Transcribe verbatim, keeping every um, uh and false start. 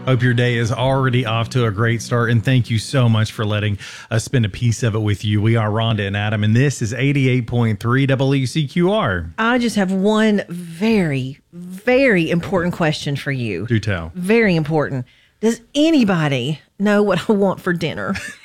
Hope your day is already off to a great start, and thank you so much for letting us spend a piece of it with you. We are Rhonda and Adam, and this is eighty-eight point three W C Q R. I just have one very, very important question for you. Do tell. Very important. Does anybody know what I want for dinner?